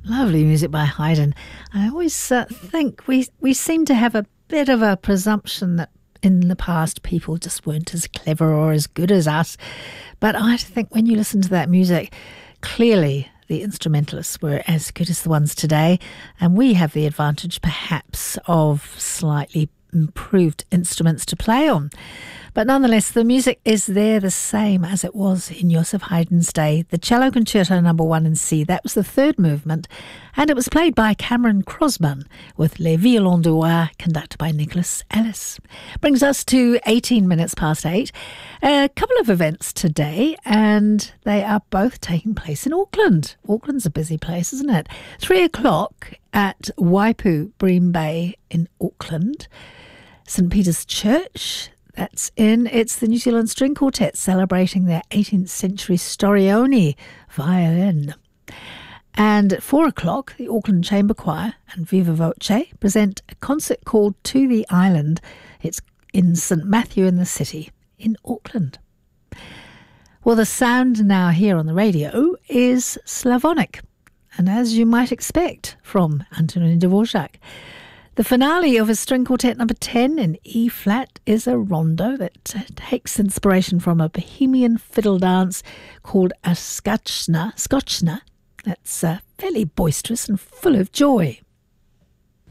Lovely music by Haydn. I always think we seem to have a bit of a presumption that in the past people just weren't as clever or as good as us. But I think when you listen to that music, clearly the instrumentalists were as good as the ones today. And we have the advantage perhaps of slightly improved instruments to play on. But nonetheless, the music is there the same as it was in Joseph Haydn's day. The Cello Concerto No. 1 in C, that was the third movement, and it was played by Cameron Crosman with Les Violons du Roi, conducted by Nicholas Ellis. Brings us to 18 minutes past 8. A couple of events today, and they are both taking place in Auckland. Auckland's a busy place, isn't it? 3 o'clock at Waipu Bream Bay in Auckland. St. Peter's Church. It's the New Zealand String Quartet celebrating their 18th century Storione violin. And at 4 o'clock, the Auckland Chamber Choir and Viva Voce present a concert called To the Island. It's in St. Matthew in the City in Auckland. Well, the sound now here on the radio is Slavonic, and as you might expect from Antonin Dvorak. The finale of his string quartet number 10 in E-flat is a rondo that takes inspiration from a Bohemian fiddle dance called a Skoczna. That's fairly boisterous and full of joy.